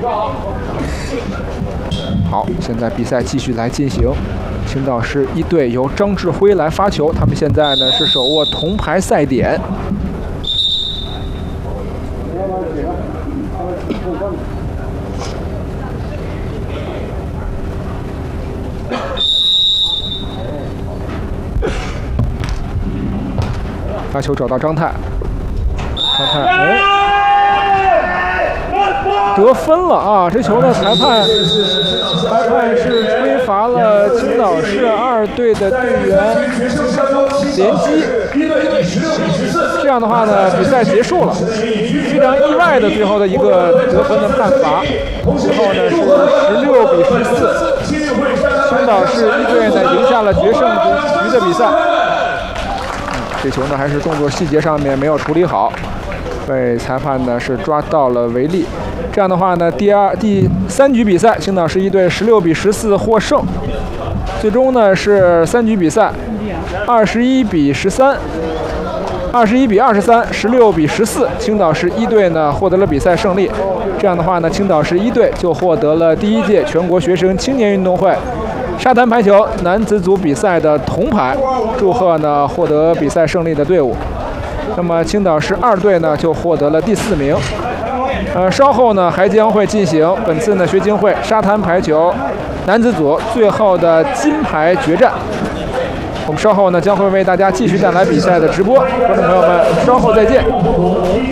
好，现在比赛继续来进行。青岛市一队由张志辉来发球，他们现在呢是手握铜牌赛点。发球找到张泰，张泰得分了啊！这球呢，裁判是吹罚了青岛市2队的队员连击。这样的话呢，比赛结束了。非常意外的最后的一个得分的判罚，最后呢是16比14，青岛市一队呢赢下了决胜局的比赛。这球呢还是动作细节上面没有处理好，被裁判呢是抓到了违例。这样的话呢，第3局比赛，青岛市一队16比14获胜。最终呢是3局比赛，21比13、21比23、16比14，青岛市一队呢获得了比赛胜利。这样的话呢，青岛市一队就获得了第1届全国学生青年运动会沙滩排球男子组比赛的铜牌，祝贺呢获得比赛胜利的队伍。那么青岛市2队呢就获得了第4名。稍后呢还将会进行本次呢学青会沙滩排球男子组最后的金牌决战。我们稍后呢将会为大家继续带来比赛的直播，观众朋友们稍后再见。